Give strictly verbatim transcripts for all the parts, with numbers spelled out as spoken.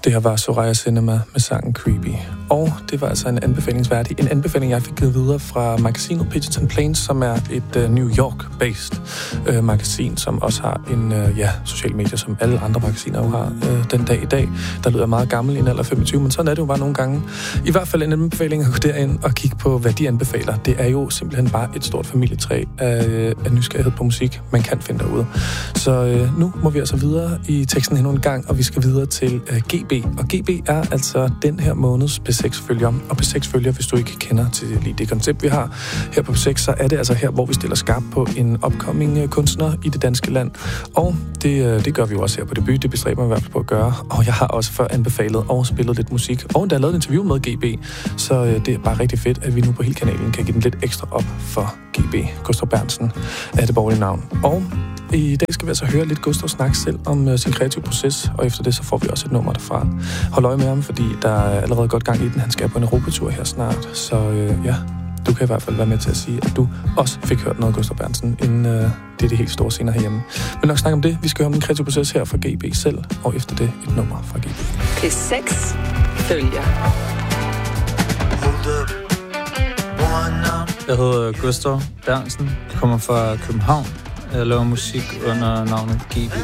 Det her var Soraya Cinema med sangen Creepy. Og det var altså en anbefalingsværdig. En anbefaling, jeg fik givet videre fra magasinet Pigeons and Planes, som er et uh, New York-based uh, magasin, som også har en uh, ja, social medier, som alle andre magasiner jo har uh, den dag i dag. Der lyder meget gammel i en alder femogtyve, men sådan er det jo bare nogle gange. I hvert fald en anbefaling at gå derind og kigge på, hvad de anbefaler. Det er jo simpelthen bare et stort familietræ af, af nysgerrighed på musik, man kan finde derude. Så uh, nu må vi altså videre i teksten endnu en gang, og vi skal videre til uh, G B. Og G B er altså den her måneds P seks-følger. Og P seks-følger, hvis du ikke kender til lige det koncept, vi har her på P seks, så er det altså her, hvor vi stiller skarpt på en upcoming kunstner i det danske land. Og det, det gør vi jo også her på Debut. Det bestræber man i hvert fald på at gøre. Og jeg har også før anbefalet og spillet lidt musik. Og der er lavet et interview med G B. Så det er bare rigtig fedt, at vi nu på hele kanalen kan give den lidt ekstra op for G B. Gustav Berntsen er det borgerlige navn. Og i dag skal vi altså høre lidt Gustav snakke selv om uh, sin kreative proces, og efter det så får vi også et nummer derfra. Hold øje med ham, fordi der er allerede godt gang i den. Han skal på en europatur her snart, så uh, ja, du kan i hvert fald være med til at sige, at du også fik hørt noget af Gustav Berntsen, inden uh, det er de helt store scener herhjemme. Men nok snakke om det. Vi skal høre om en kreativ proces her fra G B selv, og efter det et nummer fra G B. P seks følger. Jeg hedder Gustav Berntsen, jeg kommer fra København. Jeg laver musik under navnet G B.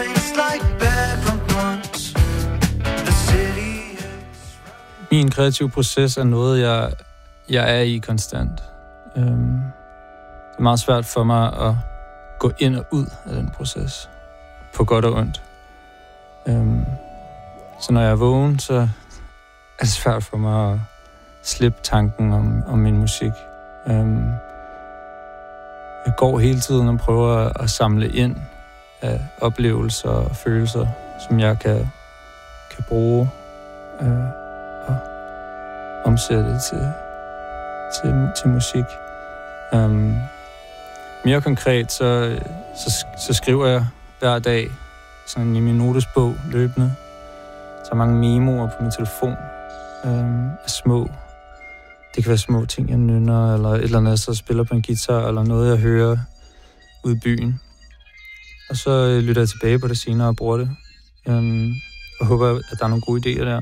Min kreative proces er noget, jeg, jeg er i konstant. Øhm, det er meget svært for mig at gå ind og ud af den proces, på godt og ondt. Øhm, så når jeg er vågen, så er det svært for mig at slippe tanken om, om min musik. Øhm, Jeg går hele tiden og prøver at samle ind af oplevelser og følelser, som jeg kan, kan bruge øh, og omsætte til, til, til musik. Um, mere konkret, så, så, så skriver jeg hver dag sådan i min notesbog løbende. Så mange memoer på min telefon um, af små. Det kan være små ting, jeg nynner, eller et eller andet, så spiller på en guitar, eller noget, jeg hører ude i byen. Og så lytter jeg tilbage på det senere og bruger det. Um, og håber, at der er nogle gode idéer der.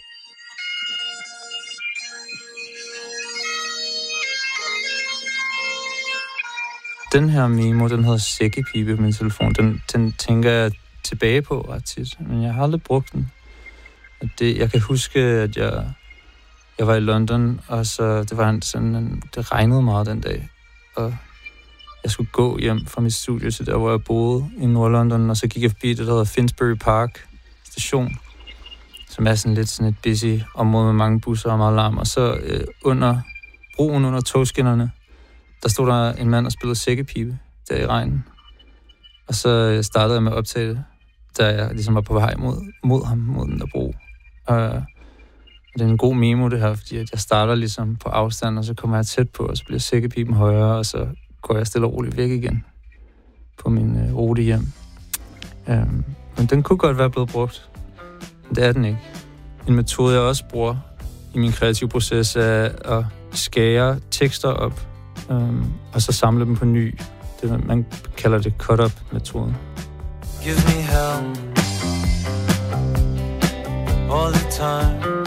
Den her memo, den hedder sækkepibe på min telefon. Den, den tænker jeg tilbage på ret tit, men jeg har aldrig brugt den. Og det, jeg kan huske, at jeg... Jeg var i London, og så det var sådan en, det regnede meget den dag, og jeg skulle gå hjem fra mit studie til der, hvor jeg boede i Nordlondon, og så gik jeg forbi det, der hedder Finsbury Park station, som er sådan lidt sådan et busy område med mange busser og meget larm, og så øh, under broen, under togskinnerne, der stod der en mand og spillede sækkepibe der i regnen, og så startede jeg med at optage det, da jeg ligesom var på vej mod, mod ham, mod den der bro, og det er en god memo, det her, fordi jeg starter ligesom på afstand, og så kommer jeg tæt på, og så bliver sækkepipen højere, og så går jeg stille og roligt væk igen på min øh, rute hjem. Um, men den kunne godt være blevet brugt, men det er den ikke. En metode, jeg også bruger i min kreative proces, er at skære tekster op, um, og så samle dem på ny. Det, man kalder det cut-up-metoden. Give me hell all the time.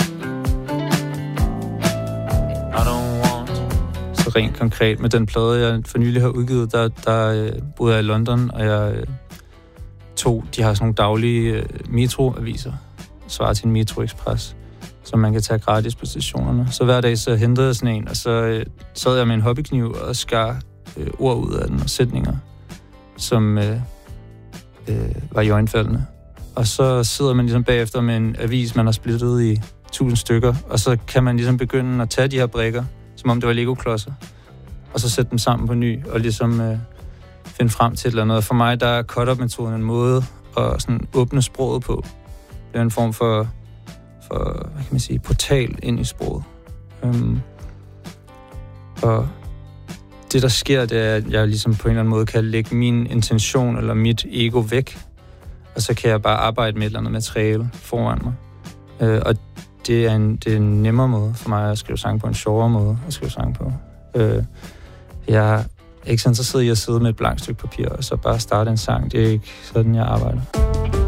Så rent konkret med den plade, jeg for nylig har udgivet, der, der øh, boede jeg i London, og jeg øh, tog, de har sådan nogle daglige øh, metroaviser, svarer til en Metro Express, som man kan tage gratis på stationerne. Så hver dag så hentede jeg sådan en, og så øh, sad jeg med en hobbykniv og skar øh, ord ud af den og sætninger, som øh, øh, var i øjenfaldende. Og så sidder man ligesom bagefter med en avis, man har splittet i tusind stykker, og så kan man ligesom begynde at tage de her brikker, som om det var Lego-klodser, og så sætte dem sammen på ny, og ligesom øh, finde frem til et eller andet. For mig, der er cut-up-metoden en måde at sådan åbne sproget på. Det er en form for, for hvad kan man sige, portal ind i sproget. Um, og det, der sker, det er, at jeg ligesom på en eller anden måde kan lægge min intention eller mit ego væk, og så kan jeg bare arbejde med et eller andet materiale foran mig. Uh, og det er, en, det er en nemmere måde for mig at skrive sang på, en sjovere måde at skrive sang på. Uh, jeg er ikke så interesseret i at sidde med et blankt stykke papir og så bare starte en sang. Det er ikke sådan, jeg arbejder.